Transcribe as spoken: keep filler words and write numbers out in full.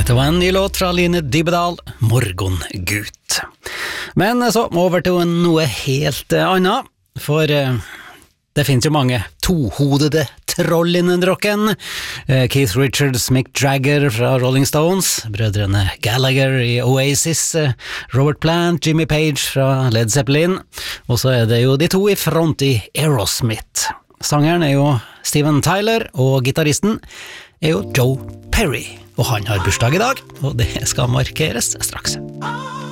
Dette var en ny låt fra Line Dybedal, Morgongut. Men så over til noe helt annet, for det finnes jo mange tohodede troll innen rocken. Keith Richards, Mick Jagger fra Rolling Stones, brødrene Gallagher i Oasis, Robert Plant, Jimmy Page fra Led Zeppelin, og så er det jo de to i front i Aerosmith. Sangeren er jo Steven Tyler, og gitaristen er jo Joe Perry. Og han har bursdag i dag, og det skal markeres straks.